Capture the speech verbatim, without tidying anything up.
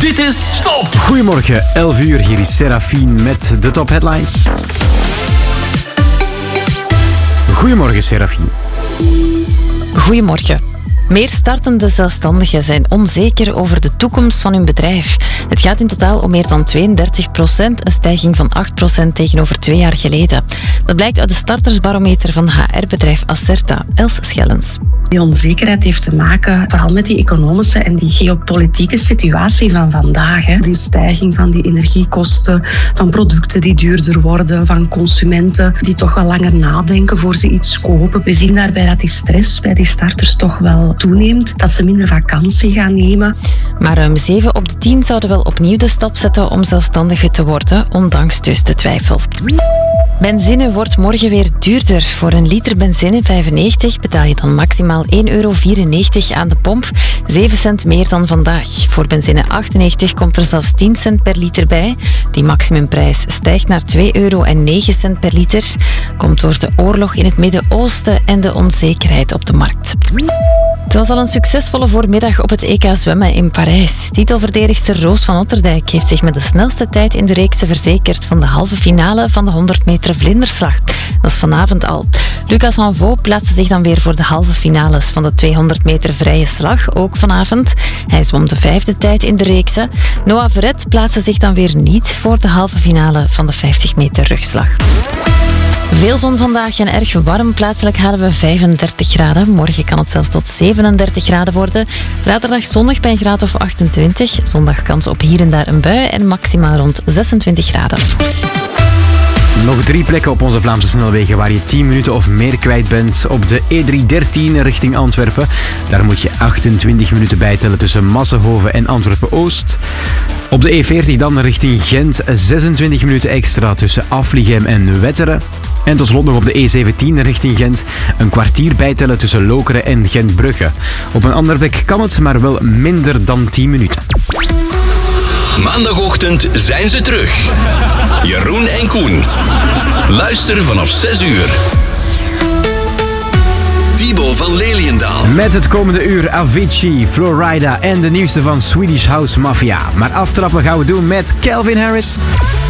Dit is Top. Goedemorgen, elf uur. Hier is Serafine met de top headlines. Goedemorgen, Serafine. Goedemorgen. Meer startende zelfstandigen zijn onzeker over de toekomst van hun bedrijf. Het gaat in totaal om meer dan tweeëndertig procent, een stijging van acht procent tegenover twee jaar geleden. Dat blijkt uit de startersbarometer van H R-bedrijf Acerta. Els Schellens. Die onzekerheid heeft te maken vooral met die economische en die geopolitieke situatie van vandaag. Hè. Die stijging van die energiekosten, van producten die duurder worden, van consumenten die toch wel langer nadenken voor ze iets kopen. We zien daarbij dat die stress bij die starters toch wel toeneemt, dat ze minder vakantie gaan nemen. Maar ruim zeven op de tien zouden wel opnieuw de stap zetten om zelfstandige te worden, ondanks dus de twijfels. Benzine wordt morgen weer duurder. Voor een liter benzine vijfennegentig betaal je dan maximaal één euro vierennegentig aan de pomp, zeven cent meer dan vandaag. Voor benzine achtennegentig komt er zelfs tien cent per liter bij. Die maximumprijs stijgt naar twee euro en negen cent per liter. Komt door de oorlog in het Midden-Oosten en de onzekerheid op de markt. Het was al een succesvolle voormiddag op het E K zwemmen in Parijs. Titelverdedigster Roos van Otterdijk heeft zich met de snelste tijd in de reekse verzekerd van de halve finale van de honderd meter vlinderslag. Dat is vanavond al. Lucas Hanvaux plaatste zich dan weer voor de halve finales van de tweehonderd meter vrije slag, ook vanavond. Hij zwom de vijfde tijd in de reekse. Noah Verret plaatste zich dan weer niet voor de halve finale van de vijftig meter rugslag. Veel zon vandaag en erg warm. Plaatselijk halen we vijfendertig graden. Morgen kan het zelfs tot zevenendertig graden worden. Zaterdag zonnig bij een graad of achtentwintig. Zondag kans op hier en daar een bui en maximaal rond zesentwintig graden. Nog drie plekken op onze Vlaamse snelwegen waar je tien minuten of meer kwijt bent. Op de E driehonderddertien richting Antwerpen. Daar moet je achtentwintig minuten bijtellen tussen Massenhoven en Antwerpen-Oost. Op de E veertig dan richting Gent. zesentwintig minuten extra tussen Afligem en Wetteren. En tot slot nog op de E zeventien richting Gent. Een kwartier bijtellen tussen Lokeren en Gentbrugge. Op een andere plek kan het, maar wel minder dan tien minuten. Maandagochtend zijn ze terug. Jeroen en Koen. Luister vanaf zes uur. Thibaut van Leliendaal. Met het komende uur Avicii, Florida en de nieuwste van Swedish House Mafia. Maar aftrappen gaan we doen met Calvin Harris.